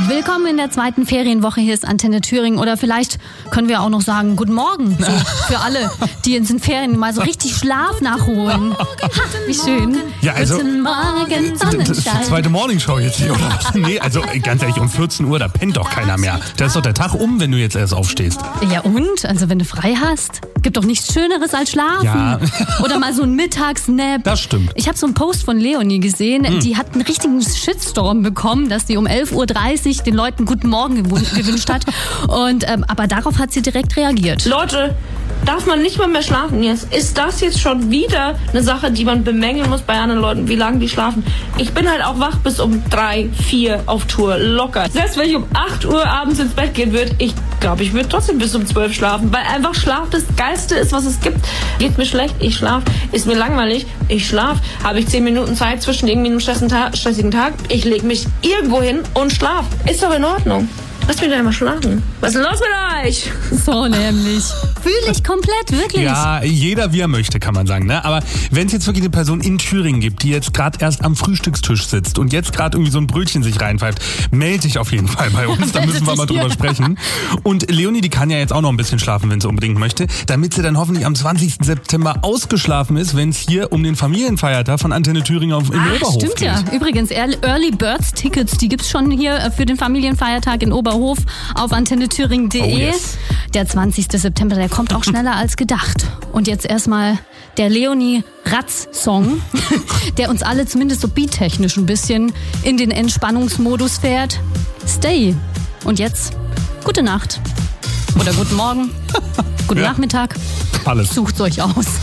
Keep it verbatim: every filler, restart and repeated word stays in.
Willkommen in der zweiten Ferienwoche. Hier ist Antenne Thüringen. Oder vielleicht können wir auch noch sagen, guten Morgen. So, für alle, die in den Ferien mal so richtig Schlaf nachholen. Ha, wie schön. Ja, also, guten Morgen, das ist die zweite Morningshow jetzt hier, oder was? Nee, also ganz ehrlich, um vierzehn Uhr, da pennt doch keiner mehr. Da ist doch der Tag um, wenn du jetzt erst aufstehst. Ja und? Also wenn du frei hast, gibt doch nichts Schöneres als schlafen. Ja. Oder mal so ein Mittagsnap. Das stimmt. Ich habe so einen Post von Leonie gesehen, hm. die hat einen richtigen Shitstorm bekommen, dass sie um elf Uhr dreißig den Leuten guten Morgen gewünscht hat. Und, ähm, aber darauf hat sie direkt reagiert. Leute, darf man nicht mal mehr schlafen jetzt? Ist das jetzt schon wieder eine Sache, die man bemängeln muss bei anderen Leuten, wie lange die schlafen? Ich bin halt auch wach bis um drei, vier auf Tour, locker. Selbst wenn ich um acht Uhr abends ins Bett gehen würde, ich glaube, ich würde trotzdem bis um zwölf schlafen, weil einfach Schlaf das Geilste ist, was es gibt. Geht mir schlecht, ich schlaf. Ist mir langweilig, ich schlaf. Habe ich zehn Minuten Zeit zwischen irgendwie einem stressigen Tag, ich lege mich irgendwo hin und schlaf. Ist doch in Ordnung. Lass mich doch einmal schlafen. Was ist los mit euch? So nämlich. Fühle ich komplett, wirklich. Ja, jeder wie er möchte, kann man sagen. Ne? Aber wenn es jetzt wirklich eine Person in Thüringen gibt, die jetzt gerade erst am Frühstückstisch sitzt und jetzt gerade irgendwie so ein Brötchen sich reinpfeift, melde dich auf jeden Fall bei uns. Da müssen wir mal drüber sprechen. Und Leonie, die kann ja jetzt auch noch ein bisschen schlafen, wenn sie unbedingt möchte, damit sie dann hoffentlich am zwanzigsten September ausgeschlafen ist, wenn es hier um den Familienfeiertag von Antenne Thüringen auf, in Ach, Oberhof stimmt geht. Ja. Übrigens, Early Birds Tickets, die gibt's schon hier für den Familienfeiertag in Oberhof auf antenne thüringen punkt de. Oh yes. Der zwanzigsten September, der kommt auch schneller als gedacht. Und jetzt erstmal der Leonie Ratz-Song, der uns alle zumindest so beattechnisch ein bisschen in den Entspannungsmodus fährt. Stay. Und jetzt gute Nacht. Oder guten Morgen. Guten Ja. Nachmittag. Alles. Sucht's euch aus.